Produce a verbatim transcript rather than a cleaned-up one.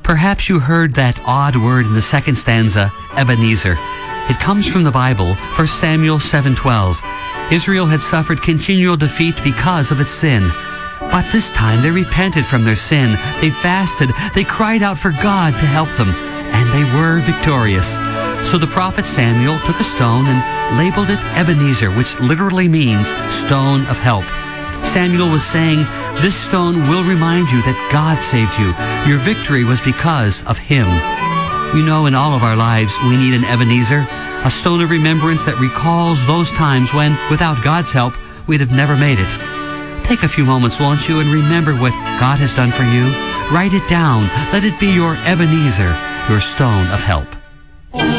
Perhaps you heard that odd word in the second stanza, Ebenezer. It comes from the Bible, First Samuel seven twelve. Israel had suffered continual defeat because of its sin. But this time they repented from their sin. They fasted. They cried out for God to help them. And they were victorious. So the prophet Samuel took a stone and labeled it Ebenezer, which literally means stone of help. Samuel was saying, this stone will remind you that God saved you. Your victory was because of Him. You know, in all of our lives, we need an Ebenezer, a stone of remembrance that recalls those times when, without God's help, we'd have never made it. Take a few moments, won't you, and remember what God has done for you. Write it down. Let it be your Ebenezer, your stone of help.